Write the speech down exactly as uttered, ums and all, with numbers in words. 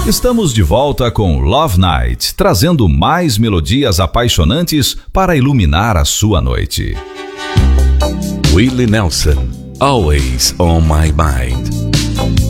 Estamos de volta com Love Night, trazendo mais melodias apaixonantes para iluminar a sua noite. Willie Nelson, Always on My Mind.